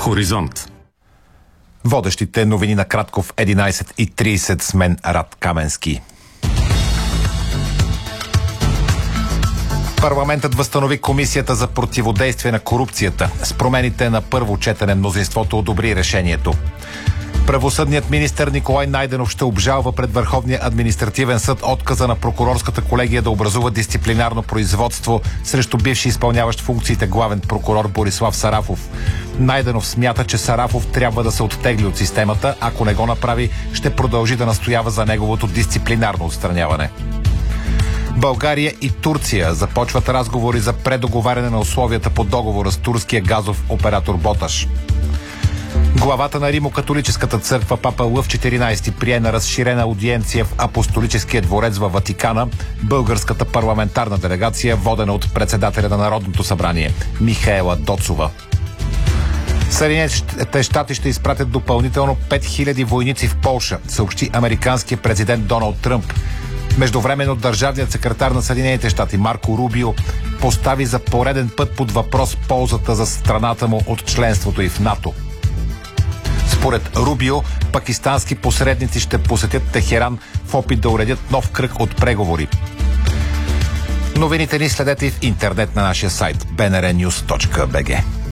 Хоризонт. Водещите новини на кратко в 11:30 с мен Рад Каменски. Парламентът възстанови Комисията за противодействие на корупцията. С промените на първо четене мнозинството одобри решението. Правосъдният министър Николай Найденов ще обжалва пред Върховния административен съд отказа на прокурорската колегия да образува дисциплинарно производство срещу бивши изпълняващ функциите главен прокурор Борислав Сарафов. Найденов смята, че Сарафов трябва да се оттегли от системата. Ако не го направи, ще продължи да настоява за неговото дисциплинарно отстраняване. България и Турция започват разговори за предоговаряне на условията по договора с турския газов оператор Боташ. Главата на Римо-католическата църква Папа Лъв 14 прие на разширена аудиенция в Апостолическия дворец във Ватикана българската парламентарна делегация, водена от председателя на Народното събрание Михаела Доцова. Съединените щати ще изпратят допълнително 5000 войници в Полша, съобщи американският президент Доналд Тръмп. Междувременно държавният секретар на Съединените щати Марко Рубио постави за пореден път под въпрос ползата за страната му от членството й в НАТО. Според Рубио, пакистански посредници ще посетят Техеран в опит да уредят нов кръг от преговори. Новините ни следете и в интернет на нашия сайт bnrnews.bg.